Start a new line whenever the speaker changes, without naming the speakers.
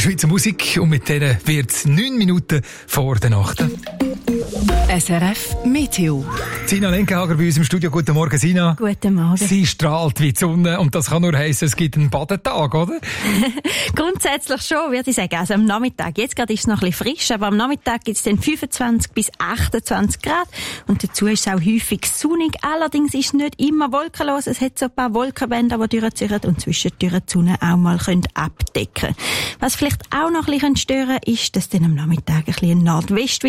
Schweizer Musik und mit denen wird es 9 Minuten vor der Nacht.
SRF Meteo.
Sina Lenkenhager bei uns im Studio. Guten Morgen, Sina.
Guten Morgen.
Sie strahlt wie die Sonne und das kann nur heissen, es gibt einen Badetag, oder?
Grundsätzlich schon, würde ich sagen. Also am Nachmittag, jetzt gerade ist es noch ein bisschen frisch, aber am Nachmittag gibt es dann 25 bis 28 Grad und dazu ist es auch häufig sonnig. Allerdings ist es nicht immer wolkenlos. Es hat so ein paar Wolkenbänder, die durchziehen und zwischendurch die Sonne auch mal abdecken können. Was vielleicht auch noch ein bisschen stören kann, ist, dass dann am Nachmittag ein bisschen Nordwestwind